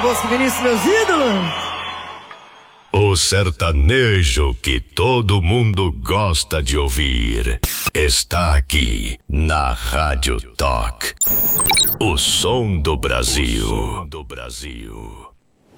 Bosco e Vinícius, meus ídolos. O sertanejo que todo mundo gosta de ouvir está aqui na Rádio Talk. O som do Brasil.